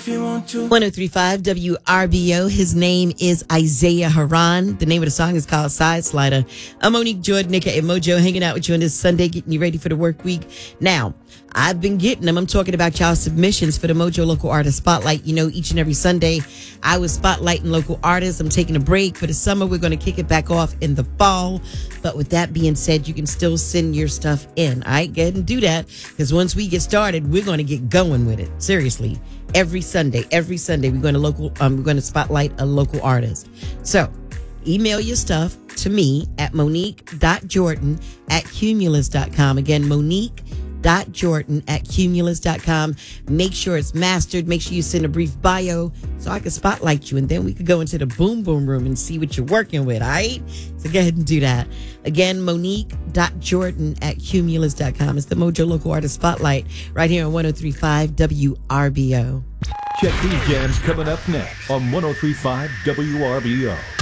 1035 WRBO. His name is Isaiah Haran. The name of the song is called Side Slider. I'm Monique Jordan, aka Mojo, hanging out with you on this Sunday, getting you ready for the work week. Now, I've been getting them. I'm talking about y'all submissions for the Mojo Local Artist Spotlight. You know, each and every Sunday, I was spotlighting local artists. I'm taking a break for the summer. We're going to kick it back off in the fall. But with that being said, you can still send your stuff in. All right, go ahead and do that. Because once we get started, we're going to get going with it. Seriously. Every Sunday, we're going to spotlight a local artist. So email your stuff to me at monique.jordan@cumulus.com. Again, monique.jordan@cumulus.com. Make sure it's mastered. Make sure you send a brief bio so I can spotlight you, and then we could go into the boom boom room and see what you're working with. All right, so go ahead and do that. Again, monique.jordan@cumulus.com. It's the Mojo Local Artist Spotlight right here on 1035 WRBO. Check these jams coming up next on 1035 WRBO.